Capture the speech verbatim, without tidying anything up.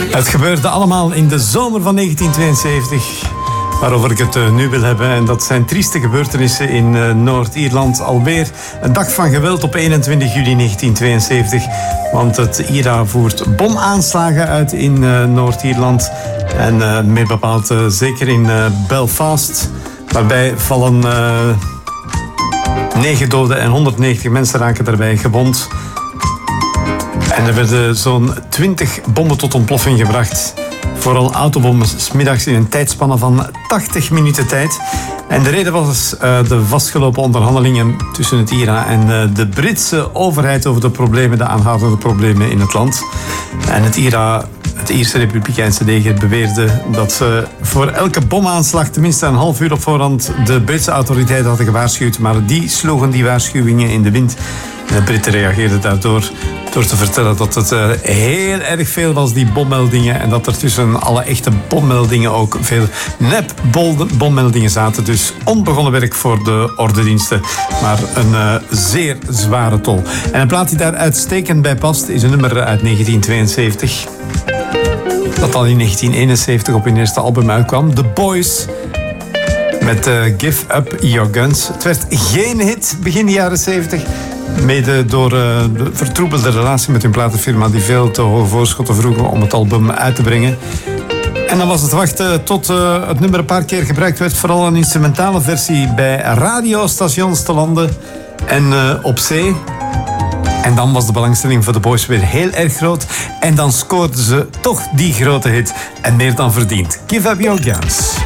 Het gebeurde allemaal in de zomer van negentien tweeënzeventig, waarover ik het uh, nu wil hebben. En dat zijn trieste gebeurtenissen in uh, Noord-Ierland. Alweer een dag van geweld op eenentwintig juli negentien tweeënzeventig. Want het I R A voert bomaanslagen uit in uh, Noord-Ierland. En uh, meer bepaald uh, zeker in uh, Belfast. Waarbij vallen uh, negen doden en honderdnegentig mensen raken daarbij gewond. En er werden zo'n twintig bommen tot ontploffing gebracht. Vooral autobommen 's middags in een tijdspanne van tachtig minuten tijd. En de reden was uh, de vastgelopen onderhandelingen tussen het I R A en uh, de Britse overheid over de problemen, de aanhoudende problemen in het land. En het I R A, het Ierse Republikeinse leger, beweerde dat ze voor elke bomaanslag tenminste een half uur op voorhand de Britse autoriteiten hadden gewaarschuwd. Maar die sloegen die waarschuwingen in de wind. De Britten reageerden daardoor door te vertellen dat het uh, heel erg veel was, die bommeldingen. En dat er tussen alle echte bommeldingen ook veel nep-bommeldingen zaten. Dus onbegonnen werk voor de ordendiensten. Maar een uh, zeer zware tol. En een plaat die daar uitstekend bij past is een nummer uit negentien tweeënzeventig. Dat al in negentien eenenzeventig op hun eerste album uitkwam. The Boys. Met uh, Give Up Your Guns. Het werd geen hit begin jaren zeventig. Mede door uh, de vertroebelde relatie met hun platenfirma die veel te hoge voorschotten vroegen om het album uit te brengen. En dan was het wachten tot uh, het nummer een paar keer gebruikt werd. Vooral een instrumentale versie bij radiostations te landen en uh, op zee. En dan was de belangstelling voor de Boys weer heel erg groot. En dan scoorden ze toch die grote hit. En meer dan verdiend. Give Up Your Guns.